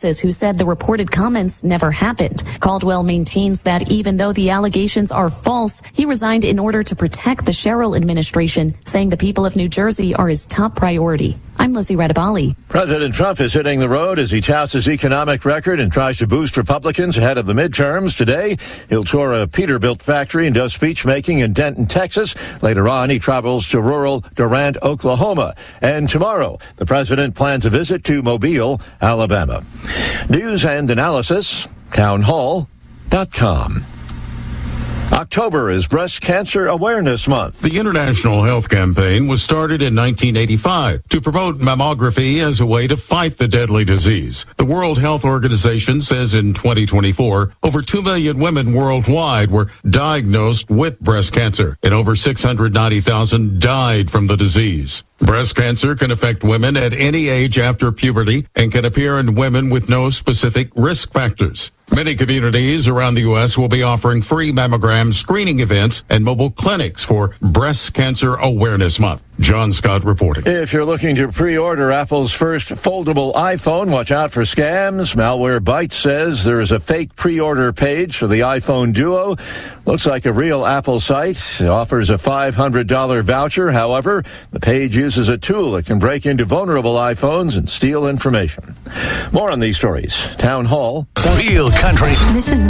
witnesses who said the reported comments never happened. Caldwell maintains that even though the allegations are false, he resigned in order to protect the Sherrill administration, saying the people of New Jersey are his top priority. I'm Lizzie Radabali. President Trump is hitting the road as he touts his economic record and tries to boost Republicans ahead of the midterms. Today, he'll tour a Peterbilt factory and does speech making in Denton, Texas. Later on, he travels to rural Durant, Oklahoma. And tomorrow, the president plans a visit to Mobile, Alabama. News and analysis, townhall.com. October is Breast Cancer Awareness Month. The International Health Campaign was started in 1985 to promote mammography as a way to fight the deadly disease. The World Health Organization says in 2024, over 2 million women worldwide were diagnosed with breast cancer, and over 690,000 died from the disease. Breast cancer can affect women at any age after puberty and can appear in women with no specific risk factors. Many communities around the U.S. will be offering free mammogram screening events and mobile clinics for Breast Cancer Awareness Month. John Scott reporting. If you're looking to pre-order Apple's first foldable iPhone, watch out for scams. Malwarebytes says there is a fake pre-order page for the iPhone Duo. Looks like a real Apple site. It offers a $500 voucher. However, the page uses a tool that can break into vulnerable iPhones and steal information. More on these stories. Town Hall. Real country. This is